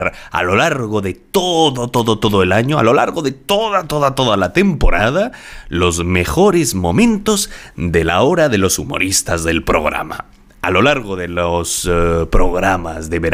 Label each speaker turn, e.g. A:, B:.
A: a lo largo de todo el año, a lo largo de toda la temporada, los mejores momentos de la hora de los humoristas del programa. A lo largo de los programas de verano,